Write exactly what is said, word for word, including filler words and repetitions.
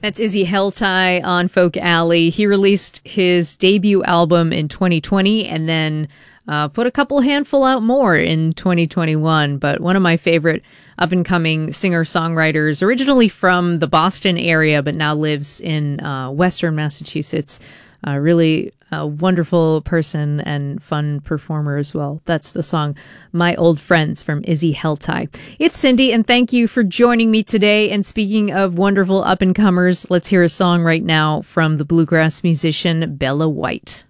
That's Izzy Heltai on Folk Alley. He released his debut album in twenty twenty and then uh, put a couple handful out more in twenty twenty-one. But one of my favorite up-and-coming singer-songwriters, originally from the Boston area, but now lives in uh, Western Massachusetts. Uh, really a wonderful person and fun performer as well. That's the song My Old Friends from Izzy Heltai. It's Cindy, and thank you for joining me today. And speaking of wonderful up-and-comers, let's hear a song right now from the bluegrass musician Bella White.